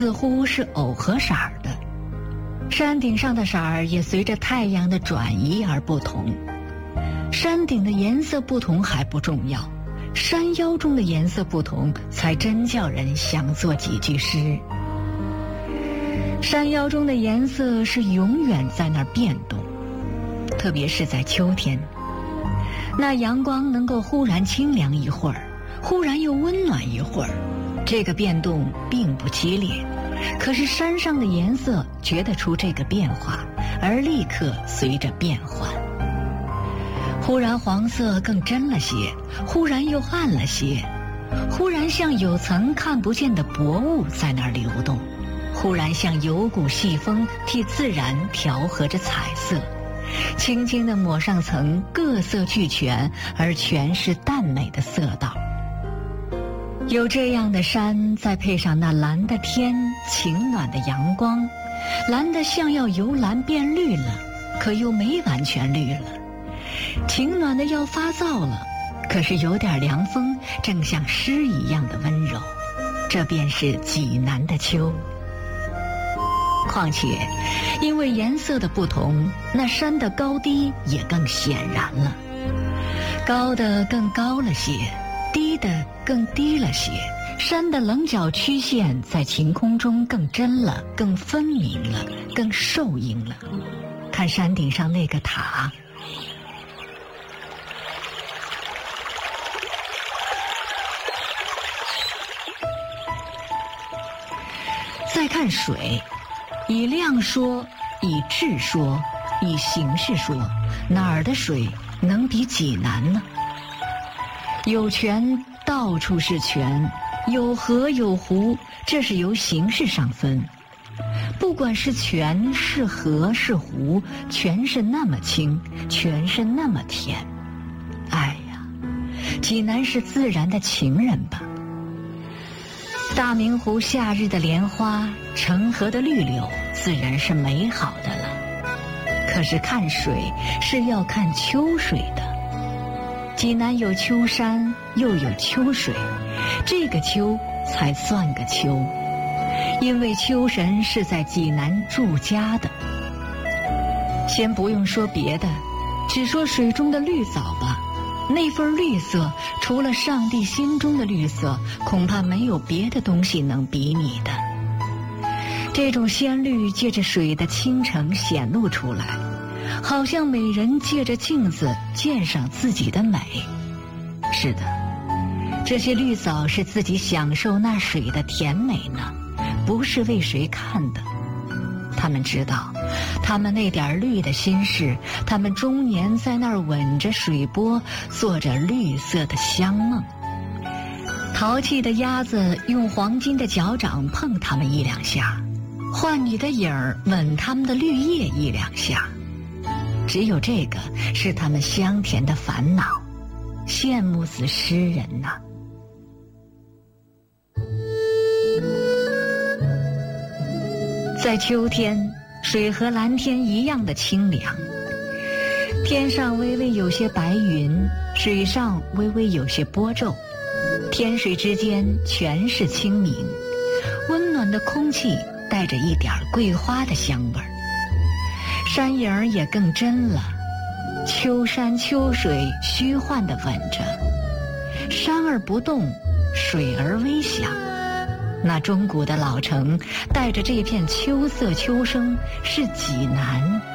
似乎是耦合色儿的，山顶上的色儿也随着太阳的转移而不同。山顶的颜色不同还不重要，山腰中的颜色不同才真叫人想做几句诗。山腰中的颜色是永远在那儿变动，特别是在秋天，那阳光能够忽然清凉一会儿，忽然又温暖一会儿，这个变动并不激烈，可是山上的颜色觉得出这个变化，而立刻随着变换。忽然黄色更真了些，忽然又暗了些，忽然像有层看不见的薄雾在那儿流动，忽然像有股细风替自然调和着彩色，轻轻地抹上层各色俱全而全是淡美的色道。有这样的山，再配上那蓝的天，晴暖的阳光，蓝的像要由蓝变绿了，可又没完全绿了，晴暖的要发燥了，可是有点凉风，正像诗一样的温柔，这便是济南的秋。况且因为颜色的不同，那山的高低也更显然了，高的更高了些，低的更低了些，山的棱角曲线在晴空中更真了，更分明了，更受映了。看山顶上那个塔，再看水，以量说，以质说，以形式说，哪儿的水能比济南呢？有泉到处是泉，有河有湖，这是由形式上分。不管是泉是河是湖，全是那么清，全是那么甜。哎呀，济南是自然的情人吧。大明湖夏日的莲花，澄河的绿柳，自然是美好的了。可是看水是要看秋水的。济南有秋山，又有秋水，这个秋才算个秋，因为秋神是在济南住家的。先不用说别的，只说水中的绿藻吧，那份绿色，除了上帝心中的绿色，恐怕没有别的东西能比拟的。这种鲜绿借着水的清澄显露出来，好像美人借着镜子鉴赏自己的美。是的，这些绿藻是自己享受那水的甜美呢，不是为谁看的。他们知道，他们那点绿的心事，他们终年在那儿吻着水波，做着绿色的香梦。淘气的鸭子用黄金的脚掌碰它们一两下，浣女的影儿吻它们的绿叶一两下。只有这个是他们香甜的烦恼，羡慕死诗人呐。在秋天，水和蓝天一样的清凉，天上微微有些白云，水上微微有些波皱，天水之间全是清明，温暖的空气带着一点桂花的香味儿，山影儿也更真了，秋山秋水虚幻地吻着，山儿不动，水儿微响。那钟鼓的老城带着这片秋色秋声，是济南